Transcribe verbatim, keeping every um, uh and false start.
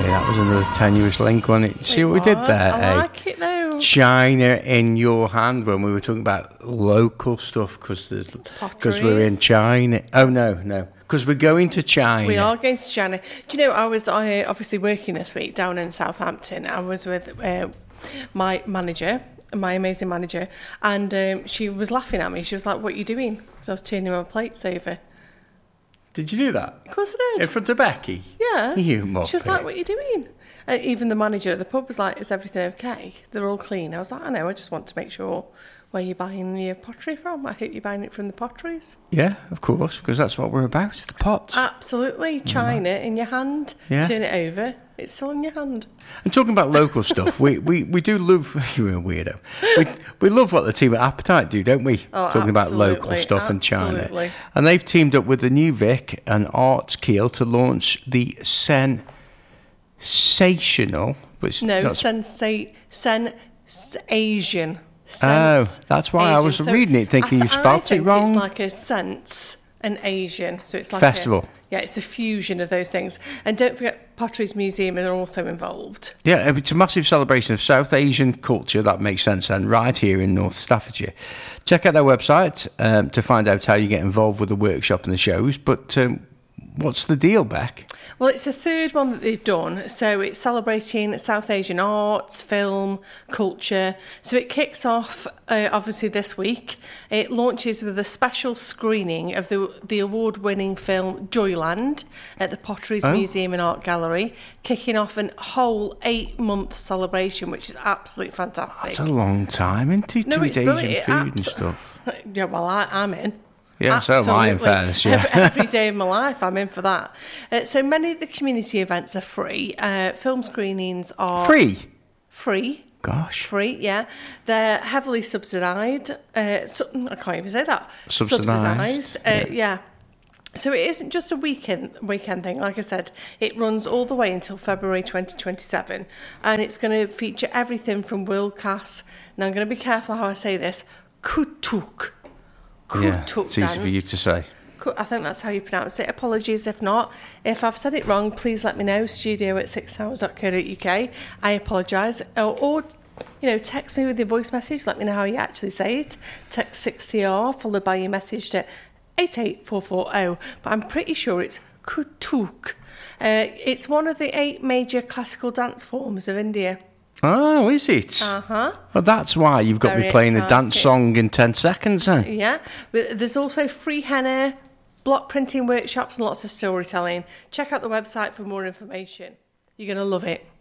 that was another tenuous link, wasn't it? See It what we did was. there, I eh? like it though. China in your hand when we were talking about local stuff because because we're in China. Oh no, no, because we're going to China. We are going to China. Do you know, I was I, obviously working this week down in Southampton. I was with uh, my manager, my amazing manager, and um, she was laughing at me. She was like, "What are you doing?" Because I was turning my plates over. Did you do that? Of course I did. In front of Becky? Yeah. You muppet. She was like, "What are you doing?" Uh, even the manager at the pub was like, "Is everything okay? They're all clean." I was like, "I know, I just want to make sure where you're buying your pottery from. I hope you're buying it from the potteries." Yeah, of course, because that's what we're about, the pots. Absolutely. China in your hand. Yeah. Turn it over. It's still in your hand. And talking about local stuff, we, we, we do love... You're a weirdo. We, we love what the team at Appetite do, don't we? Oh, talking about local absolutely, stuff in China. absolutely. And they've teamed up with the New Vic and Arts Keel to launch the Sensational... Which No, that's- sensate, sen, Asian. Oh, Sense that's why I was Asian. So reading it thinking I you th- spelt I it think wrong. It's like a sense and Asian. So it's like Festival. A, yeah, it's a fusion of those things. And don't forget, Potteries Museum are also involved. Yeah, it's a massive celebration of South Asian culture. That makes sense, and right here in North Staffordshire. Check out their website um, to find out how you get involved with the workshop and the shows. But um, what's the deal, Beck? Well, it's the third one that they've done. So it's celebrating South Asian arts, film, culture. So it kicks off, uh, obviously, this week. It launches with a special screening of the the award-winning film Joyland at the Potteries Oh. Museum and Art Gallery, kicking off a whole eight-month celebration, which is absolutely fantastic. It's a long time, isn't it, No, to eat it's Asian brilliant. food It and abs- stuff? Yeah, well, I, I'm in. Yeah, so am I, in Absolutely. fairness, yeah. Every, every day of my life, I'm in for that. Uh, so many of the community events are free. Uh, film screenings are Free? Free. Gosh. Free, yeah. They're heavily subsidised. Uh, su- I can't even say that. Subsidised, Subsidised, Uh, yeah. So it isn't just a weekend weekend thing. Like I said, it runs all the way until February twenty twenty-seven, and it's going to feature everything from world class. Now I'm going to be careful how I say this. Kutuk. Yeah, Kutuk it's easy for you to say. Ku- I think that's how you pronounce it. Apologies if not. If I've said it wrong, please let me know. Studio at six towers dot co dot uk. I apologise. Or, or, you know, text me with your voice message. Let me know how you actually say it. Text six T R followed by your message to eight eight four four zero. But I'm pretty sure it's Kutuk. Uh, it's one of the eight major classical dance forms of India. Oh, is it? Uh-huh. Well, that's why you've got Very me playing a dance exciting. song in ten seconds, then. Yeah, but there's also free henna, block printing workshops and lots of storytelling. Check out the website for more information. You're going to love it.